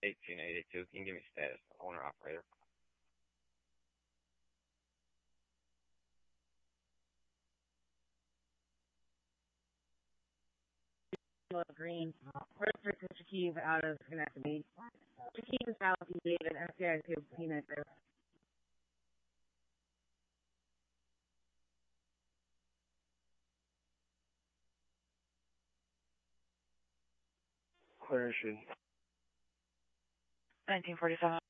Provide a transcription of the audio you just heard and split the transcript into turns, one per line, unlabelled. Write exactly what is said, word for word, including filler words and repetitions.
eighteen eighty-two. Can you give me status? Owner operator.
Green. First to Shaquille out of Schenectady. Shaquille is out of David, F C I two, Peanut.
Clear issue.
nineteen forty-seven.